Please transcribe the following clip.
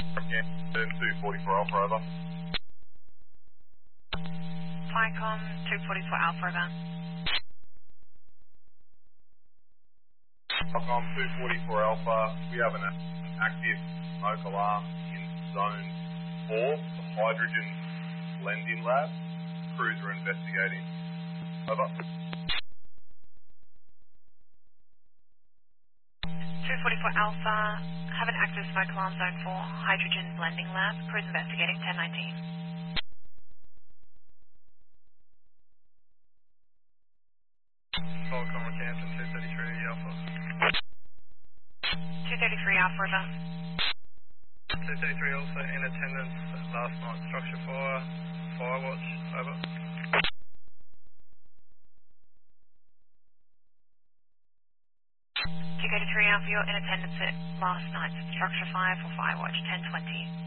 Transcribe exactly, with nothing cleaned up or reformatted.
Okay, two forty-four Alpha, over. Flycom two forty-four Alpha, over. Falcom two forty-four Alpha, we have an active smoke alarm in zone four, the hydrogen blending lab. Crews are investigating. Over. two forty-four Alpha, have an active smoke alarm zone four, hydrogen blending lab. Crews investigating ten nineteen. Falcon Rockhampton two thirty-three Alpha. two thirty-three Alpha, over. two thirty-three also in attendance last night, structure fire, fire watch, over. two thirty-three Alpha, you're in attendance at last night's structure fire for Firewatch ten twenty.